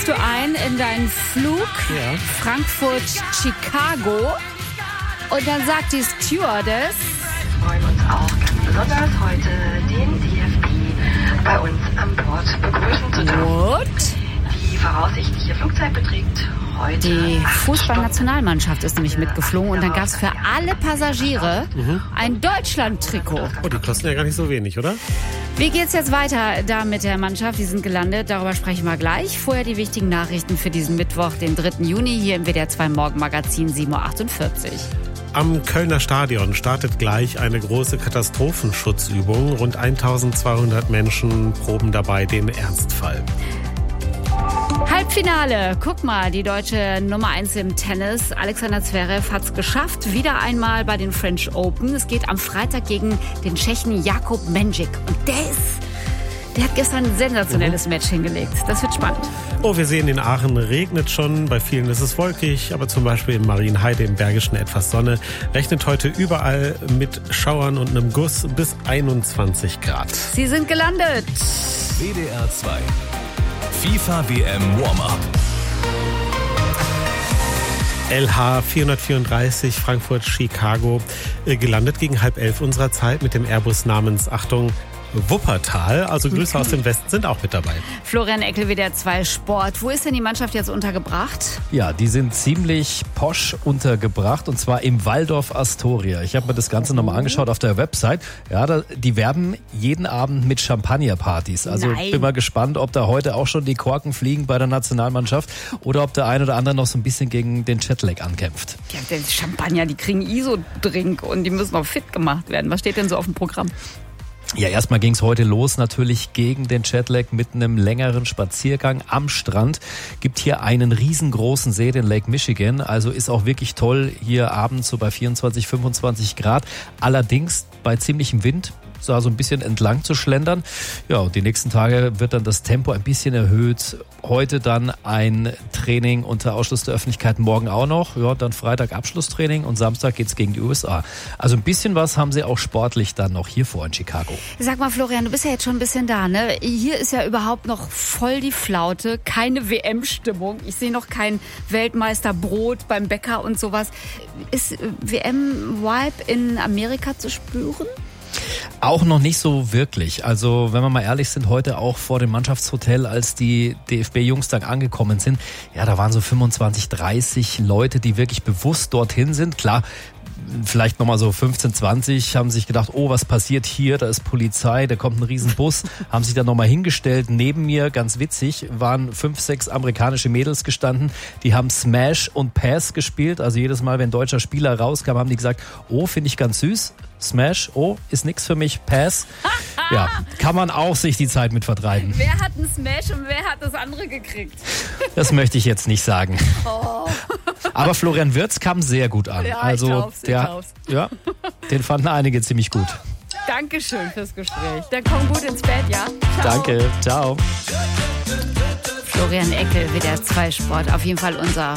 du ein in deinen Flug Frankfurt-Chicago und dann sagt die Stewardess: Wir freuen uns auch ganz besonders heute den DFB bei uns an Bord begrüßen zu dürfen. What? Die voraussichtliche Flugzeit beträgt heute Die 8 Fußballnationalmannschaft ist nämlich mitgeflogen und dann gab es für alle Passagiere ein Deutschland-Trikot. Oh, die kosten ja gar nicht so wenig, oder? Wie geht's jetzt weiter da mit der Mannschaft? Die sind gelandet, darüber sprechen wir gleich. Vorher die wichtigen Nachrichten für diesen Mittwoch, den 3. Juni, hier im WDR 2 Morgenmagazin 7.48 Uhr. Am Kölner Stadion startet gleich eine große Katastrophenschutzübung. Rund 1200 Menschen proben dabei den Ernstfall. Halbfinale. Guck mal, die deutsche Nummer 1 im Tennis, Alexander Zverev, hat es geschafft. Wieder einmal bei den French Open. Es geht am Freitag gegen den Tschechen Jakub Mendžík. Und der hat gestern ein sensationelles Match hingelegt. Das wird spannend. Oh, wir sehen, in Aachen regnet schon. Bei vielen ist es wolkig, aber zum Beispiel in Marienheide im Bergischen etwas Sonne. Rechnet heute überall mit Schauern und einem Guss bis 21 Grad. Sie sind gelandet. WDR 2 FIFA WM Warm-Up. LH 434 Frankfurt-Chicago gelandet gegen 10:30 unserer Zeit mit dem Airbus namens, Achtung, Wuppertal. Also Grüße aus dem Westen sind auch mit dabei. Florian Eckel, WDR 2 Sport. Wo ist denn die Mannschaft jetzt untergebracht? Ja, die sind ziemlich posch untergebracht und zwar im Waldorf Astoria. Ich habe mir das Ganze nochmal angeschaut auf der Website. Ja, die werben jeden Abend mit Champagnerpartys. Also bin mal gespannt, ob da heute auch schon die Korken fliegen bei der Nationalmannschaft oder ob der ein oder andere noch so ein bisschen gegen den Jetlag ankämpft. Ja, der Champagner, die kriegen ISO-Drink und die müssen auch fit gemacht werden. Was steht denn so auf dem Programm? Ja, erstmal ging's heute los natürlich gegen den Jetlag mit einem längeren Spaziergang am Strand. Gibt hier einen riesengroßen See, den Lake Michigan. Also ist auch wirklich toll hier abends so bei 24, 25 Grad. Allerdings bei ziemlichem Wind. So ein bisschen entlang zu schlendern. Ja, und die nächsten Tage wird dann das Tempo ein bisschen erhöht. Heute dann ein Training unter Ausschluss der Öffentlichkeit, morgen auch noch. Ja, dann Freitag Abschlusstraining und Samstag geht's gegen die USA. Also ein bisschen was haben sie auch sportlich dann noch hier vor in Chicago. Sag mal, Florian, du bist ja jetzt schon ein bisschen da, ne? Hier ist ja überhaupt noch voll die Flaute, keine WM-Stimmung. Ich sehe noch kein Weltmeisterbrot beim Bäcker und sowas. Ist WM-Vibe in Amerika zu spüren? Auch noch nicht so wirklich. Also wenn wir mal ehrlich sind, heute auch vor dem Mannschaftshotel, als die DFB-Jungs dann angekommen sind, ja, da waren so 25, 30 Leute, die wirklich bewusst dorthin sind. Klar, vielleicht nochmal so 15, 20 haben sich gedacht, oh, was passiert hier? Da ist Polizei, da kommt ein Riesenbus. Haben sich dann nochmal hingestellt. Neben mir, ganz witzig, waren 5, 6 amerikanische Mädels gestanden. Die haben Smash und Pass gespielt. Also jedes Mal, wenn ein deutscher Spieler rauskam, haben die gesagt, oh, finde ich ganz süß. Smash, oh, ist nix für mich, Pass. Ja, kann man auch sich die Zeit mit vertreiben. Wer hat einen Smash und wer hat das andere gekriegt? Das möchte ich jetzt nicht sagen. Oh. Aber Florian Wirtz kam sehr gut an. Ja, also ich glaub's. Ja, den fanden einige ziemlich gut. Dankeschön fürs Gespräch. Dann komm gut ins Bett, ja? Ciao. Danke, ciao. Florian Eckel, WDR 2 Sport. Auf jeden Fall unser